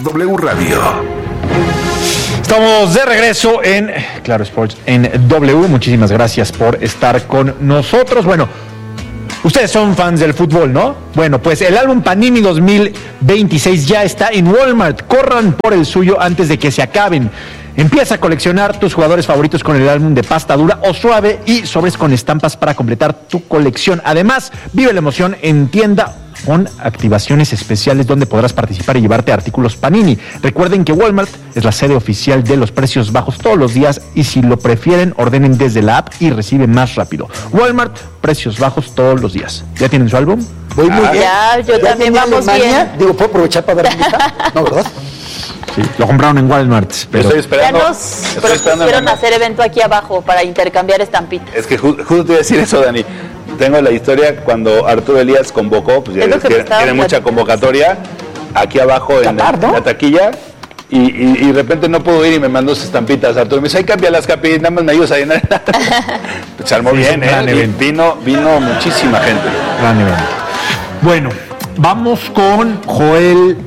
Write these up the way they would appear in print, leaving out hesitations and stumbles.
W Radio. Estamos de regreso en Claro Sports en W. Muchísimas gracias por estar con nosotros. Bueno, ustedes son fans del fútbol, ¿no? Bueno, pues el álbum Panini 2026 ya está en Walmart. Corran por el suyo antes de que se acaben. Empieza a coleccionar tus jugadores favoritos con el álbum de pasta dura o suave y sobres con estampas para completar tu colección. Además, vive la emoción en tienda con activaciones especiales donde podrás participar y llevarte artículos Panini. Recuerden que Walmart es la sede oficial de los precios bajos todos los días y si lo prefieren, ordenen desde la app y reciben más rápido. Walmart, precios bajos todos los días. ¿Ya tienen su álbum? Voy muy bien. Ya, yo también vamos bien. Digo, ¿puedo aprovechar para dar mitad? No, ¿verdad? Sí, lo compraron en Walmart, pero Estoy esperando. Ya nos propusieron hacer evento aquí abajo para intercambiar estampitas. Es que justo te iba a decir eso, Dani. Tengo la historia cuando Arturo Elías convocó, pues ya tiene mucha convocatoria, aquí abajo en la taquilla, y de repente no pudo ir y me mandó sus estampitas. Arturo me dice, ay, cambia las capitas, nada más me ayudas a llenar. Pues se armó bien, vino muchísima gente. Gran evento. Bueno, vamos con Joel.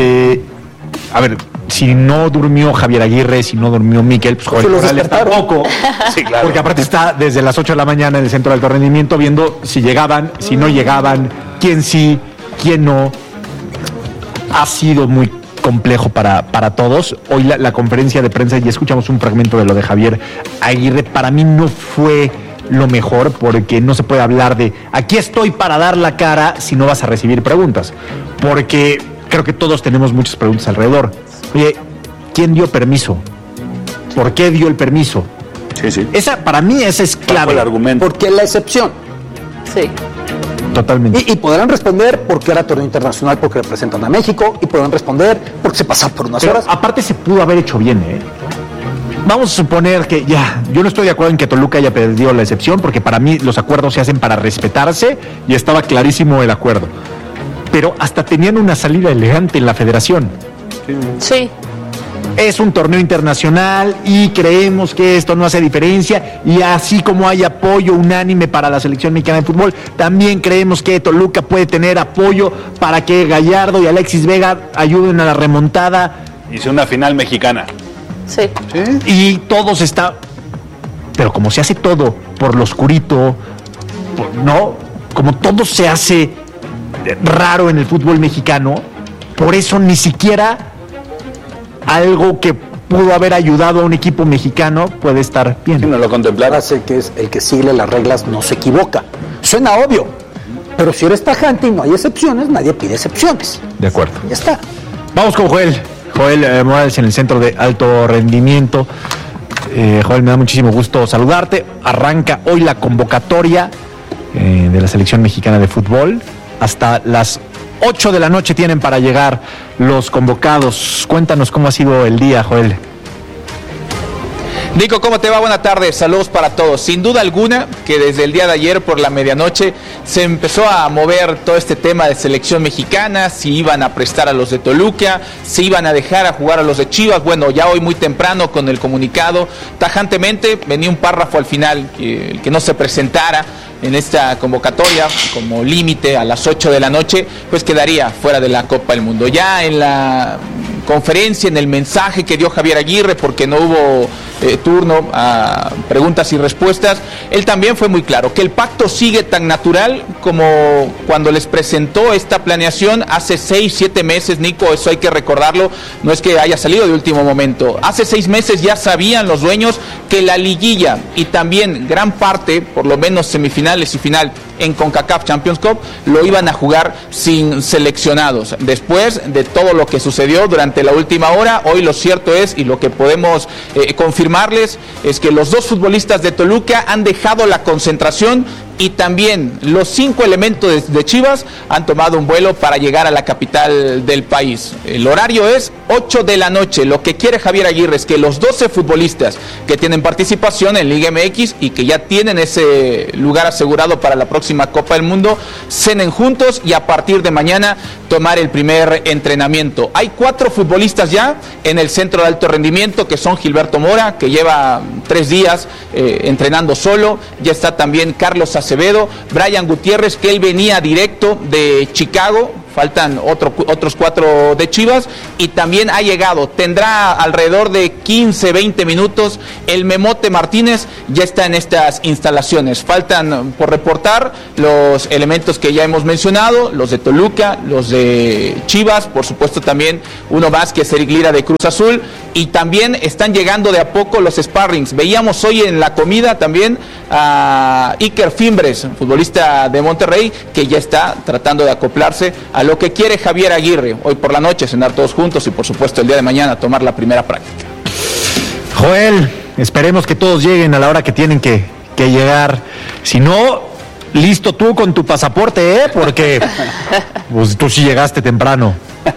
A ver, si no durmió Javier Aguirre, si no durmió Miquel, pues Joel Morales tampoco. Sí, claro. Porque aparte está desde las 8 de la mañana en el centro de alto rendimiento viendo si llegaban, si no llegaban, quién sí, quién no. Ha sido muy complejo para todos. Hoy la conferencia de prensa, y escuchamos un fragmento de lo de Javier Aguirre, para mí no fue lo mejor porque no se puede hablar de aquí estoy para dar la cara si no vas a recibir preguntas. Porque creo que todos tenemos muchas preguntas alrededor. Oye, ¿quién dio permiso? ¿Por qué dio el permiso? Sí. Para mí esa es clave. El argumento. Porque es la excepción. Sí. Totalmente. Y podrán responder porque era torneo internacional, porque representan a México, y podrán responder porque se pasan por unas horas. Aparte se pudo haber hecho bien, ¿eh? Vamos a suponer que yo no estoy de acuerdo en que Toluca haya perdido la excepción, porque para mí los acuerdos se hacen para respetarse y estaba clarísimo el acuerdo. Pero hasta tenían una salida elegante en la federación. Sí. Es un torneo internacional y creemos que esto no hace diferencia, y así como hay apoyo unánime para la selección mexicana de fútbol, también creemos que Toluca puede tener apoyo para que Gallardo y Alexis Vega ayuden a la remontada. Hice una final mexicana. Sí. Y todos está, pero como se hace todo por lo oscurito, ¿no? Como todo se hace raro en el fútbol mexicano, por eso ni siquiera algo que pudo haber ayudado a un equipo mexicano puede estar bien. Si no lo contemplaras. El que sigue las reglas no se equivoca. Suena obvio, pero si eres tajante y no hay excepciones, nadie pide excepciones. De acuerdo. Ya está. Vamos con Joel Morales en el centro de alto rendimiento. Joel, me da muchísimo gusto saludarte. Arranca hoy la convocatoria de la selección mexicana de fútbol. Hasta las 8 de la noche tienen para llegar los convocados. Cuéntanos cómo ha sido el día, Joel. Nico, ¿cómo te va? Buenas tardes, saludos para todos. Sin duda alguna que desde el día de ayer por la medianoche se empezó a mover todo este tema de selección mexicana, si iban a prestar a los de Toluca, si iban a dejar a jugar a los de Chivas. Bueno, ya hoy muy temprano con el comunicado, tajantemente venía un párrafo al final, el que no se presentara en esta convocatoria como límite a las 8 de la noche, pues quedaría fuera de la Copa del Mundo. Ya en la conferencia, en el mensaje que dio Javier Aguirre, porque no hubo turno a preguntas y respuestas, él también fue muy claro, que el pacto sigue tan natural como cuando les presentó esta planeación hace 6-7 meses, Nico, eso hay que recordarlo, no es que haya salido de último momento. Hace 6 meses ya sabían los dueños que la liguilla y también gran parte, por lo menos semifinales y final en CONCACAF Champions Cup, lo iban a jugar sin seleccionados. Después de todo lo que sucedió durante la última hora, hoy lo cierto es, y lo que podemos confirmarles, es que los dos futbolistas de Toluca han dejado la concentración y también los 5 elementos de Chivas han tomado un vuelo para llegar a la capital del país. El horario es 8 de la noche. Lo que quiere Javier Aguirre es que los 12 futbolistas que tienen participación en Liga MX y que ya tienen ese lugar asegurado para la próxima Copa del Mundo, cenen juntos y a partir de mañana tomar el primer entrenamiento. Hay 4 futbolistas ya en el centro de alto rendimiento, que son Gilberto Mora, que lleva 3 días entrenando solo. Ya está también Carlos Acevedo, Brian Gutiérrez, que él venía directo de Chicago, faltan otros 4 de Chivas, y también ha llegado, tendrá alrededor de 15, 20 minutos, el Memote Martínez ya está en estas instalaciones. Faltan por reportar los elementos que ya hemos mencionado, los de Toluca, los de Chivas, por supuesto también uno más que es Eric Lira de Cruz Azul, y también están llegando de a poco los sparrings. Veíamos hoy en la comida también a Iker Fimbres, futbolista de Monterrey, que ya está tratando de acoplarse a lo que quiere Javier Aguirre, hoy por la noche cenar todos juntos y por supuesto el día de mañana tomar la primera práctica. Joel, esperemos que todos lleguen a la hora que tienen que llegar. Si no, listo tú con tu pasaporte, porque pues, tú sí llegaste temprano.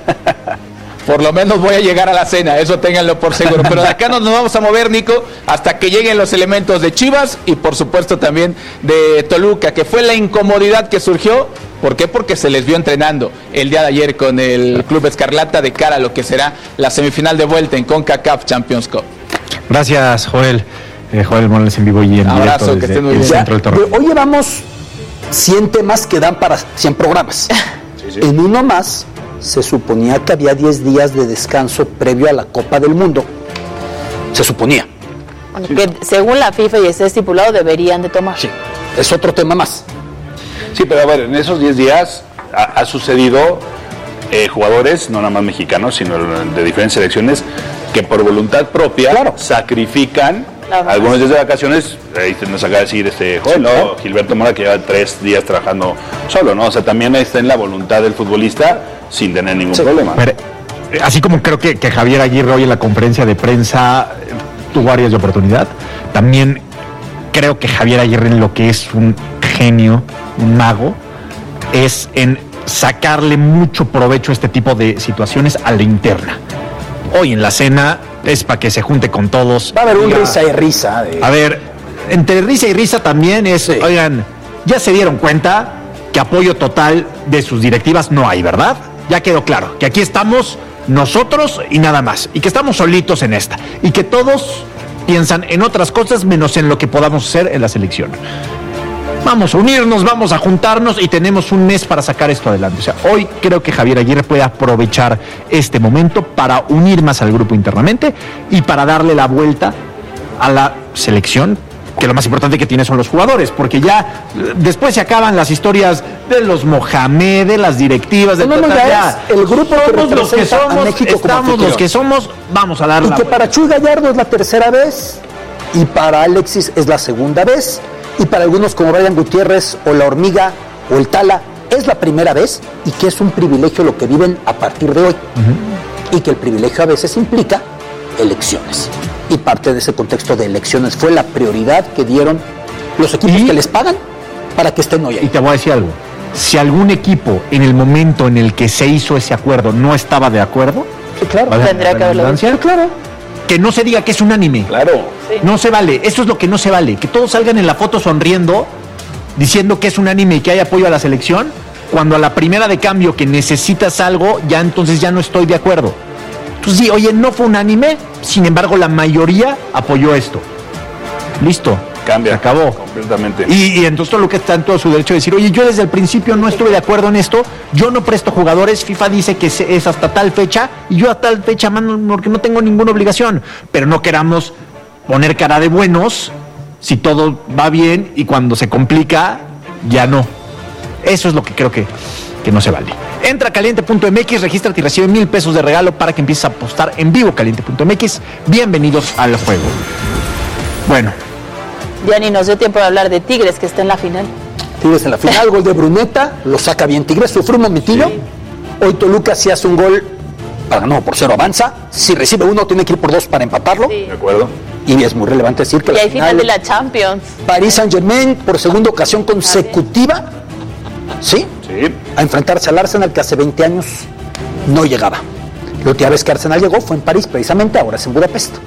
Por lo menos voy a llegar a la cena, eso ténganlo por seguro. Pero de acá no nos vamos a mover, Nico, hasta que lleguen los elementos de Chivas y por supuesto también de Toluca, que fue la incomodidad que surgió. ¿Por qué? Porque se les vio entrenando el día de ayer con el Club Escarlata de cara a lo que será la semifinal de vuelta en CONCACAF Champions Cup. Gracias, Joel. Joel Morales en vivo y en abrazo, directo desde el centro del torneo. Hoy llevamos 100 temas que dan para 100 programas. Sí. En uno más se suponía que había 10 días de descanso previo a la Copa del Mundo. Se suponía. Bueno, que según la FIFA y está estipulado deberían de tomar. Sí, es otro tema más. Sí, pero a ver, en esos 10 días ha sucedido jugadores, no nada más mexicanos, sino de diferentes selecciones, que por voluntad propia sacrifican algunos días de vacaciones. Ahí nos acaba de decir Joel, ¿no? Gilberto Mora, que lleva 3 días trabajando solo, ¿no? O sea, también está en la voluntad del futbolista sin tener ningún problema. Pero, así como creo que Javier Aguirre hoy en la conferencia de prensa tuvo áreas de oportunidad, también creo que Javier Aguirre, en lo que es un genio, un mago, es en sacarle mucho provecho a este tipo de situaciones a la interna. Hoy en la cena es para que se junte con todos. Va a haber un risa y risa. A ver, entre risa y risa también es, oigan, ya se dieron cuenta que apoyo total de sus directivas no hay, ¿verdad? Ya quedó claro que aquí estamos nosotros y nada más, y que estamos solitos en esta, y que todos piensan en otras cosas menos en lo que podamos hacer en la selección. Vamos a unirnos, vamos a juntarnos y tenemos un mes para sacar esto adelante. O sea, hoy creo que Javier Aguirre puede aprovechar este momento para unir más al grupo internamente y para darle la vuelta a la selección, que lo más importante que tiene son los jugadores, porque ya después se acaban las historias de los Mohamed, de las directivas, de el grupo que somos los que somos, a México, estamos los que somos, vamos a darle. Y que para Chuy Gallardo es la tercera vez, y para Alexis es la segunda vez, y para algunos como Brian Gutiérrez o La Hormiga o el Tala es la primera vez, y que es un privilegio lo que viven a partir de hoy. Y que el privilegio a veces implica elecciones. Y parte de ese contexto de elecciones fue la prioridad que dieron los equipos que les pagan para que estén hoy ahí. Y te voy a decir algo, si algún equipo en el momento en el que se hizo ese acuerdo no estaba de acuerdo, claro, tendría que haberlo dicho. Claro. Que no se diga que es unánime. Claro. Sí. No se vale, eso es lo que no se vale, que todos salgan en la foto sonriendo, diciendo que es unánime y que hay apoyo a la selección, cuando a la primera de cambio que necesitas algo, ya entonces ya no estoy de acuerdo. Entonces sí, oye, no fue unánime, sin embargo la mayoría apoyó esto. Listo. Cambia. Se acabó. Completamente. Y entonces todo lo que está en todo su derecho de decir, oye, yo desde el principio no estuve de acuerdo en esto, yo no presto jugadores, FIFA dice que es hasta tal fecha, y yo a tal fecha, mano, porque no tengo ninguna obligación. Pero no queramos poner cara de buenos si todo va bien y cuando se complica, ya no. Eso es lo que creo que no se vale. Entra a caliente.mx, regístrate y recibe $1,000 de regalo para que empieces a apostar en vivo. Caliente.mx, bienvenidos al juego. Bueno. Ya ni nos dio tiempo de hablar de Tigres, que está en la final. Tigres en la final, gol de Bruneta, lo saca bien Tigres, sufre un momentillo. Sí. Hoy Toluca si hace un gol, no, por 0 avanza. Si recibe 1, tiene que ir por 2 para empatarlo. Sí. De acuerdo. Y es muy relevante decir que y hay final de la Champions. Paris Saint-Germain, por segunda ocasión consecutiva, ¿sí? Sí. A enfrentarse al Arsenal, que hace 20 años no llegaba. La última vez que Arsenal llegó fue en París, precisamente, ahora es en Budapest.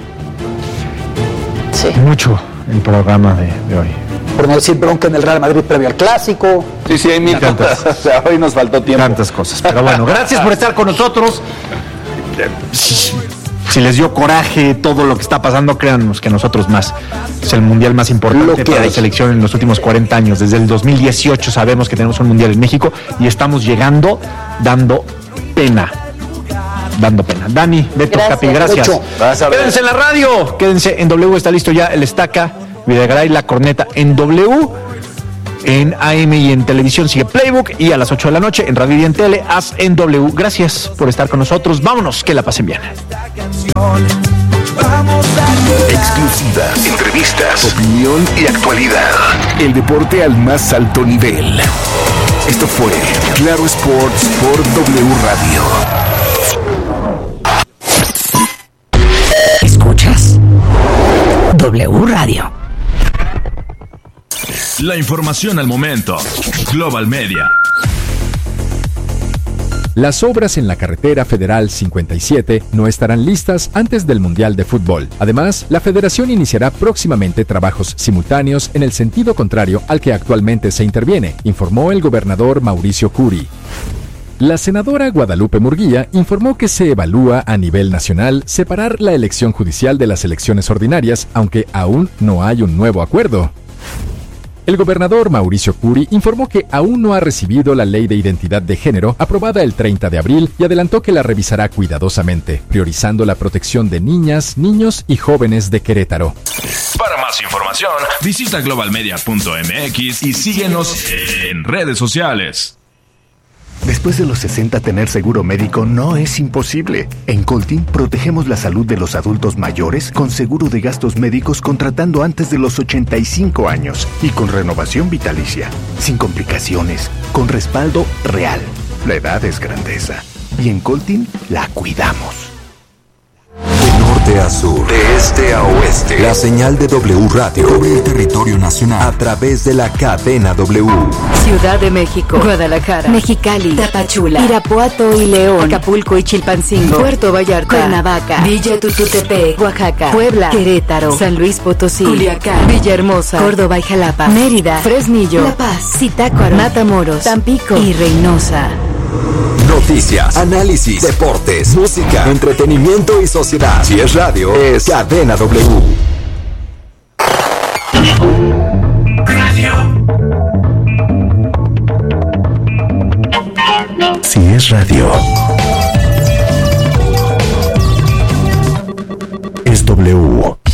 Sí. Mucho el programa de hoy. Por no decir bronca en el Real Madrid previo al Clásico. Sí, hay 1000 cosas. O sea, hoy nos faltó tiempo. Tantas cosas. Pero bueno, gracias por estar con nosotros. Si les dio coraje todo lo que está pasando, créanos que nosotros más. Es el mundial más importante para la selección en los últimos 40 años. Desde el 2018 sabemos que tenemos un mundial en México y estamos llegando dando pena. Dani, Beto, Capi, gracias. Quédense en la radio, quédense en W, está listo ya el Estaca, Videgaray, la corneta en W. En AM y en televisión sigue Playbook, y a las 8 de la noche en radio y en tele, haz en W. Gracias por estar con nosotros. Vámonos, que la pasen bien. Exclusivas, entrevistas, opinión y actualidad. El deporte al más alto nivel. Esto fue Claro Sports por W Radio. Escuchas W Radio. La información al momento. Global Media. Las obras en la carretera federal 57 no estarán listas antes del Mundial de Fútbol. Además, la federación iniciará próximamente trabajos simultáneos en el sentido contrario al que actualmente se interviene, informó el gobernador Mauricio Curi. La senadora Guadalupe Murguía informó que se evalúa a nivel nacional separar la elección judicial de las elecciones ordinarias, aunque aún no hay un nuevo acuerdo. El gobernador Mauricio Curi informó que aún no ha recibido la Ley de Identidad de Género aprobada el 30 de abril y adelantó que la revisará cuidadosamente, priorizando la protección de niñas, niños y jóvenes de Querétaro. Para más información, visita globalmedia.mx y síguenos en redes sociales. Después de los 60, tener seguro médico no es imposible. En Coltin protegemos la salud de los adultos mayores con seguro de gastos médicos contratando antes de los 85 años y con renovación vitalicia, sin complicaciones, con respaldo real. La edad es grandeza y en Coltin la cuidamos. De norte a sur, de este a oeste, la señal de W Radio cubre el territorio nacional a través de la cadena W. Ciudad de México, Guadalajara, Mexicali, Tapachula, Irapuato y León, Acapulco y Chilpancingo, Puerto Vallarta, Cuernavaca, Villa Tututepec, Oaxaca, Puebla, Querétaro, San Luis Potosí, Culiacán, Villahermosa, Córdoba y Jalapa, Mérida, Fresnillo, La Paz, Zitácuaro, Matamoros, Tampico y Reynosa. Noticias, análisis, deportes, música, entretenimiento y sociedad. Si es radio, es Cadena W. Si es radio, es W.